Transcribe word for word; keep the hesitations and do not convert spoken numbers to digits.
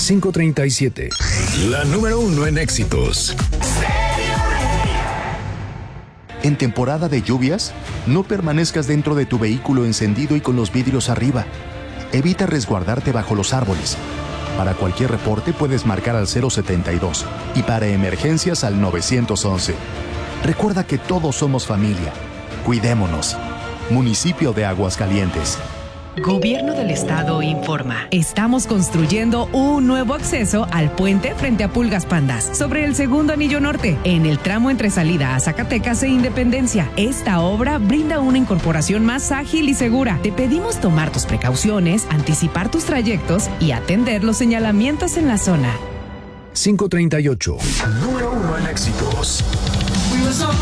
cinco treinta y siete. La número uno en éxitos. En temporada de lluvias, no permanezcas dentro de tu vehículo encendido y con los vidrios arriba. Evita resguardarte bajo los árboles. Para cualquier reporte puedes marcar al cero setenta y dos y para emergencias al nueve once. Recuerda que todos somos familia. Cuidémonos. Municipio de Aguascalientes. Gobierno del Estado informa. Estamos construyendo un nuevo acceso al puente frente a Pulgas Pandas, sobre el segundo anillo norte, en el tramo entre salida a Zacatecas e Independencia. Esta obra brinda una incorporación más ágil y segura. Te pedimos tomar tus precauciones, anticipar tus trayectos y atender los señalamientos en la zona. cinco treinta y ocho. Número uno en éxitos.